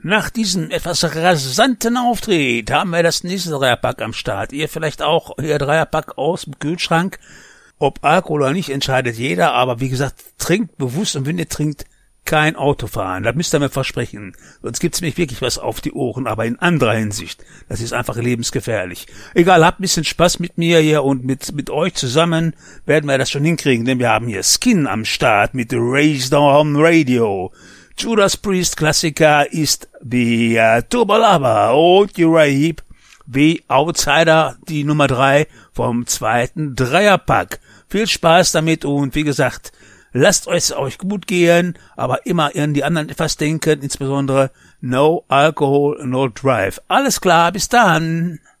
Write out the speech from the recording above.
Nach diesem etwas rasanten Auftritt haben wir das nächste Dreierpack am Start. Ihr vielleicht auch, ihr Dreierpack aus dem Kühlschrank. Ob Alkohol oder nicht, entscheidet jeder. Aber wie gesagt, trinkt bewusst und wenn ihr trinkt, kein Auto fahren. Das müsst ihr mir versprechen. Sonst gibt's nämlich wirklich was auf die Ohren, aber in anderer Hinsicht. Das ist einfach lebensgefährlich. Egal, habt ein bisschen Spaß mit mir hier und mit euch zusammen werden wir das schon hinkriegen, denn wir haben hier Skin am Start mit Raised on Radio. Judas Priest Klassiker ist wie Turbo Lover und Uriah Heep wie Outsider, die Nummer 3 vom zweiten Dreierpack. Viel Spaß damit und wie gesagt, lasst euch gut gehen, aber immer an die anderen etwas denken, insbesondere no alcohol, no drive. Alles klar, bis dann.